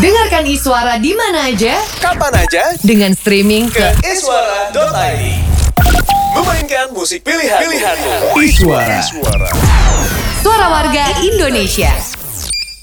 Dengarkan Iswara di mana aja, kapan aja, dengan streaming ke iswara.id. Memainkan musik pilihanmu. Iswara. Suara Warga Indonesia.